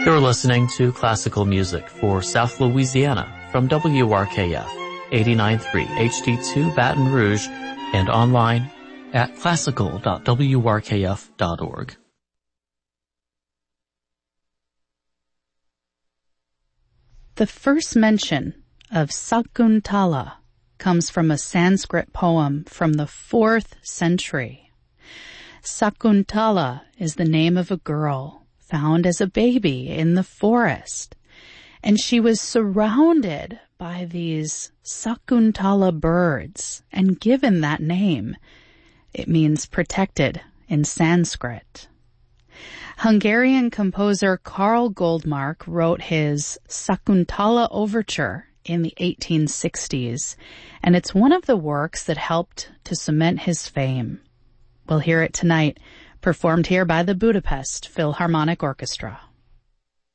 You're listening to classical music for South Louisiana from WRKF 89.3 HD2 Baton Rouge and online at classical.wrkf.org. The first mention of Sakuntala comes from a Sanskrit poem from the 4th century. Sakuntala is the name of a girl found as a baby in the forest, and she was surrounded by these Sakuntala birds and given that name. It means protected in Sanskrit. Hungarian composer Karl Goldmark wrote his Sakuntala Overture in the 1860s, and it's one of the works that helped to cement his fame. We'll hear it tonight, performed here by the Budapest Philharmonic Orchestra.